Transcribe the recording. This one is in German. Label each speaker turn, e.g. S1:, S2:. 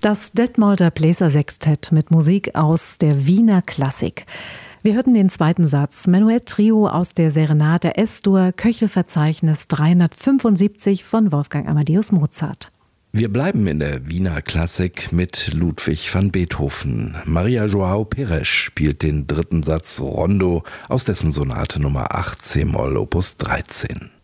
S1: Das Detmolder Bläsersextett mit Musik aus der Wiener Klassik. Wir hörten den zweiten Satz, Menuett-Trio aus der Serenade S-Dur, Köchelverzeichnis 375 von Wolfgang Amadeus Mozart.
S2: Wir bleiben in der Wiener Klassik mit Ludwig van Beethoven. Maria João Pires spielt den dritten Satz Rondo aus dessen Sonate Nummer 8 c-Moll Opus 13.